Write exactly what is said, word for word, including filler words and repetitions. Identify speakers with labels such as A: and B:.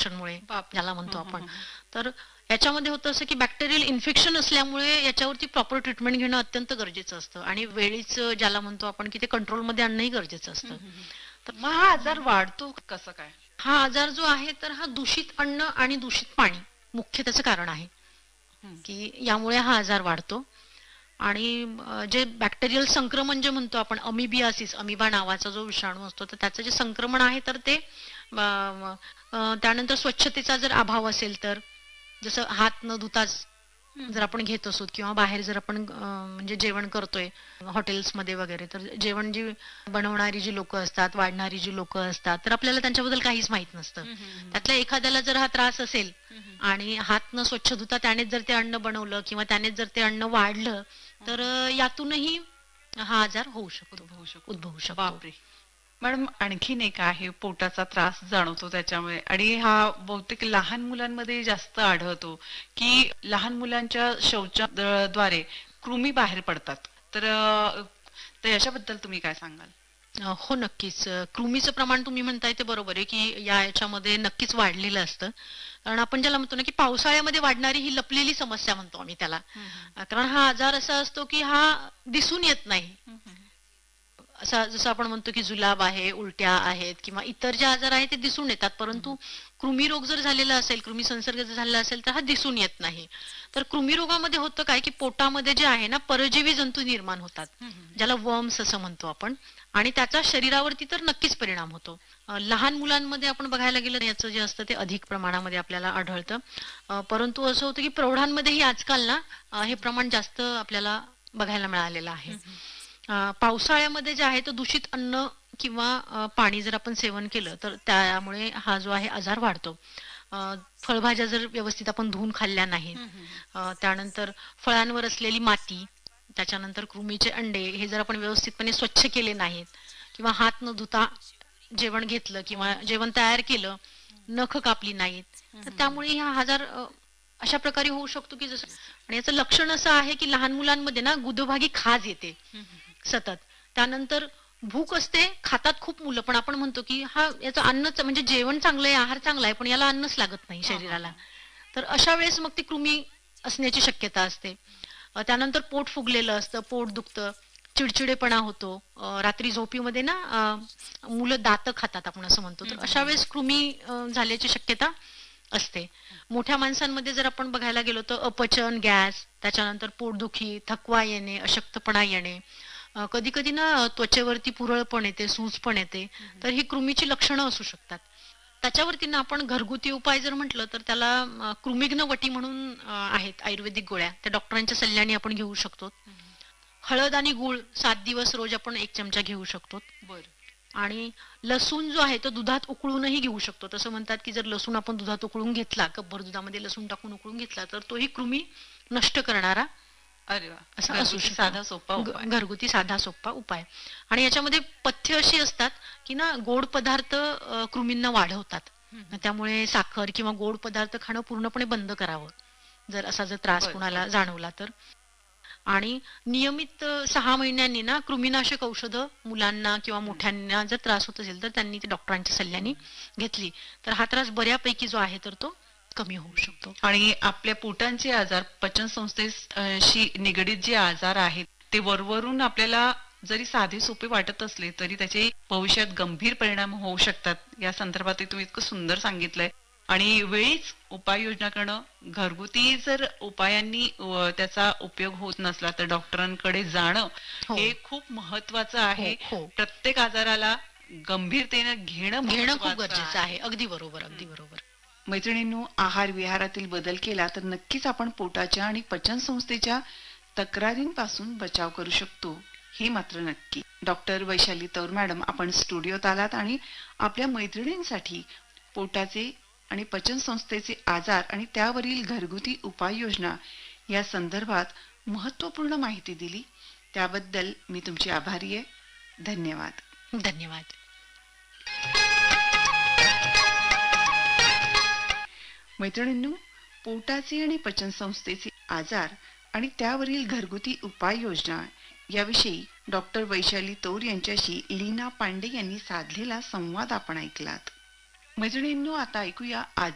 A: इन्फेक्शनमुळे ज्याला म्हणतो
B: हम्म,
A: आपण.
B: हम्म,
A: तर याच्यामध्ये होतं असं की बॅक्टेरियल इन्फेक्शन असल्यामुळे याच्यावरती प्रॉपर ट्रीटमेंट घेणं अत्यंत गरजेचं असतं आणि वेळीच ज्याला म्हणतो आपण की ते कंट्रोलमध्ये आणणंही गरजेचं असतं.
B: हम्म.
A: तर
B: मग हा आजार वाढतो कसं काय?
A: हा आजार जो आहे तर हा दूषित अन्न आणि दूषित पाणी मुख्य त्याचं कारण आहे
B: हम्म,
A: की यामुळे हा आजार वाढतो. आणि अ, जे बॅक्टेरियल संक्रमण जे म्हणतो आपण अमिबियासिस अमिबा नावाचा जो विषाणू असतो तर त्याचं जे संक्रमण आहे तर ते अ, अ, त्यानंतर स्वच्छतेचा जर अभाव असेल तर जसं हात न धुताच जर
B: हम्म,
A: आपण घेत असू किंवा बाहेर जर आपण अ, म्हणजे जेवण करतोय हॉटेल्समध्ये वगैरे तर जेवण जी बनवणारी जी लोक असतात वाढणारी जी लोक असतात तर आपल्याला त्यांच्याबद्दल काहीच माहित नसतं.
B: हम्म, हम्म,
A: त्यातल्या एखाद्याला जर हा त्रास असेल
B: हम्म,
A: आणि हात न स्वच्छ धुता त्यानेच जर ते अन्न बनवलं किंवा त्यानेच जर ते अन्न वाढलं तर
B: हम्म.
A: अ, यातूनही हा आजार होऊ शकतो
B: उद्भवू शकतो.
A: उद्भवू शकतो.
B: बापरे. मॅडम आणखीन एक आहे, पोटाचा त्रास जाणवतो त्याच्यामुळे, आणि हा बहुतेक लहान मुलांमध्ये जास्त आढळतो की लहान मुलांच्या शौचाद्वारे कृमी बाहेर पडतात. तर अ, तर याच्याबद्दल तुम्ही काय सांगाल?
A: अ, हो नक्कीच. अ, कृमीचं प्रमाण तुम्ही म्हणताय ते बरोबर आहे की या याच्यामध्ये नक्कीच वाढलेलं असतं. कारण आपण ज्याला म्हणतो ना की पावसाळ्यामध्ये वाढणारी ही लपलेली समस्या म्हणतो आम्ही त्याला.
B: हम्म, हम्म,
A: अ, कारण हा आजार असा असतो की हा दिसून येत नाही.
B: हम्म, हम्म,
A: असा जसं आपण म्हणतो की जुलाब आहे, उलट्या आहेत किंवा इतर जे आजार आहेत ते दिसून येतात.
B: हम्म,
A: परंतु कृमी रोग जर झालेला असेल, कृमी संसर्ग जर झालेला असेल तर हा दिसून येत नाही. तर कृमी रोगामध्ये होतं काय की पोटामध्ये जे आहे ना परजीवी जंतू निर्माण होतात.
B: हम्म, हम्म,
A: ज्याला वर्म्स असं म्हणतो आपण आणि त्याचा शरीरावरती तर नक्कीच परिणाम होतो. अ, लहान मुलांमध्ये आपण बघायला गेलं याचं जे असतं ते अधिक प्रमाणामध्ये आपल्याला आढळतं. अ, परंतु असं होतं की प्रौढांमध्येही आजकाल ना अ, हे प्रमाण जास्त आपल्याला बघायला मिळालेलं आहे.
B: हम्म, हम्म,
A: अ, पावसाळ्यामध्ये जे आहे तो दूषित अन्न किंवा अ, पाणी जर आपण सेवन केलं तर त्यामुळे हा जो आहे आजार वाढतो. अ, फळभाज्या जर व्यवस्थित आपण धुवून खाल्ल्या नाहीत,
B: हम्म, हम्म,
A: अ, त्यानंतर फळांवर असलेली माती, त्याच्यानंतर कृमीचे अंडे हे जर आपण व्यवस्थितपणे स्वच्छ केले नाहीत किंवा हात न धुता जेवण घेतलं किंवा जेवण तयार केलं, नख कापली नाहीत, तर
B: हम्म,
A: त्यामुळे हा आजार अ, अशा प्रकारे होऊ शकतो की जसं आणि याचं लक्षण असं आहे की लहान मुलांमध्ये ना गुदभागी खाज येते
B: हम्म, हम्म.
A: सतत. त्यानंतर भूक असते, खातात खूप मुलं, पण आपण म्हणतो की हा याचं अन्नच म्हणजे जेवण चांगलं आहे, आहार चांगला आहे, पण याला अन्नच लागत नाही
B: हा, हा,
A: शरीराला.
B: हा.
A: तर अशा वेळेस मग ती कृमी असण्याची शक्यता असते. अ, त्यानंतर पोट फुगलेलं असतं, पोट दुखतं, चिडचिडेपणा होतो. अ, रात्री झोपीमध्ये ना अ, मुलं दातं खातात आपण असं म्हणतो. तर
B: हम्म,
A: अशा
B: हम्म,
A: वेळेस कृमी अ, झाल्याची शक्यता असते. मोठ्या माणसांमध्ये जर आपण बघायला गेलो तर अपचन, गॅस, त्याच्यानंतर पोटदुखी, थकवा येणे, अशक्तपणा येणे, कधी कधी ना त्वचेवरती पुरळ पण येते, सूज पण येते.
B: हम्म.
A: तर ही कृमीची लक्षणं असू शकतात. त्याच्यावरती ना आपण घरगुती उपाय जर म्हटलं तर त्याला अ, कृमिघ्न वटी म्हणून अ, आहेत आयुर्वेदिक गोळ्या, त्या डॉक्टरांच्या सल्ल्याने आपण घेऊ शकतो.
B: हम्म.
A: हळद आणि गूळ सात दिवस रोज आपण एक चमचा घेऊ शकतो.
B: बरं.
A: आणि लसूण जो आहे तो दुधात उकळूनही घेऊ शकतो. तसं म्हणतात की जर लसूण आपण दुधात उकळून घेतला, कपभर दुधामध्ये लसूण टाकून उकळून घेतला तर तोही कृमी नष्ट करणारा
B: अरे वा,
A: असा असू
B: घरगुती
A: शकतो.
B: साधा सोपा उपाय.
A: घ- घरगुती साधा सोपा उपाय. आणि याच्यामध्ये पथ्य अशी असतात की ना गोड पदार्थ अ, कृमींना वाढवतात.
B: हम्म, हम्म.
A: त्यामुळे साखर किंवा गोड पदार्थ खाणं पूर्णपणे बंद करावं जर असा जर त्रास
B: बरं,
A: कुणाला
B: बरं.
A: जाणवला तर. आणि नियमित अ, सहा महिन्यांनी ना कृमीनाशक औषधं मुलांना किंवा
B: हम्म,
A: मोठ्यांना जर त्रास होत असेल तर त्यांनी ते डॉक्टरांच्या सल्ल्याने
B: हम्म.
A: घेतली तर हा त्रास बऱ्यापैकी जो आहे तर तो कमी होऊ शकतो.
B: आणि आपल्या पोटांचे आजार, पचन संस्थेशी निगडीत जे आजार आहेत ते वरवरून आपल्याला जरी साधे सोपे वाटत असले तरी त्याचे भविष्यात गंभीर परिणाम होऊ शकतात. या संदर्भात तुम्ही इतकं सुंदर सांगितलंय. आणि वेळीच उपाययोजना करणं, घरगुती जर उपायांनी अ, त्याचा उपयोग होत नसला तर डॉक्टरांकडे जाणं
A: हो
B: हे खूप महत्वाचं
A: हो
B: आहे.
A: हो.
B: प्रत्येक आजाराला गंभीरतेनं घेणं
A: घेणं खूप
B: महत्वाचं
A: गरजेचं
B: आहे.
A: आहे. अगदी बरोबर, अगदी बरोबर.
B: मैत्रिणींनो, आहार विहारातील बदल केला तर नक्कीच आपण पोटाच्या आणि पचन संस्थेच्या तक्रारींपासून बचाव करू शकतो, हे मात्र नक्की. डॉक्टर वैशाली तौर मॅडम, आपण स्टुडिओत आलात आणि आपल्या मैत्रिणींसाठी पोटाचे आणि पचन संस्थेचे आजार आणि त्यावरील घरगुती उपाययोजना या संदर्भात महत्त्वपूर्ण माहिती दिली. त्याबद्दल मी तुमची आभारी आहे. धन्यवाद.
A: धन्यवाद.
B: मैत्रिणींनो, पोटाचे आणि पचनसंस्थेचे आजार आणि त्यावरील घरगुती उपाययोजना याविषयी डॉक्टर वैशाली तौर यांच्याशी लीना पांडे यांनी साधलेला संवाद आपण ऐकलात. मैत्रिणींनो, आता ऐकूया आज